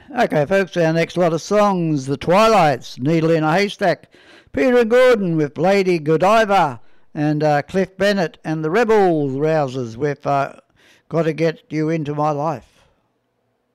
Okay, folks, our next lot of songs, The Twilights, Needle in a Haystack, Peter and Gordon with Lady Godiva, and Cliff Bennett and the Rebel Rousers with Got to Get You Into My Life.